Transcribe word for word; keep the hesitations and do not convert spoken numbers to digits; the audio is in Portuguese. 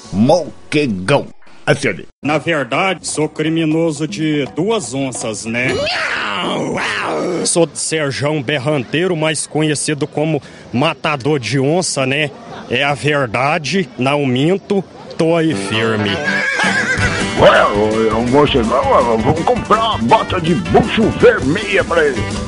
Moquegão. Acione. Na verdade, sou criminoso de duas onças, né? Sou de Serjão Berranteiro, mais conhecido como Matador de Onça, né? É a verdade, não minto, tô aí firme. Ué, o morcegão, vamos comprar uma bota de bucho vermelha pra ele.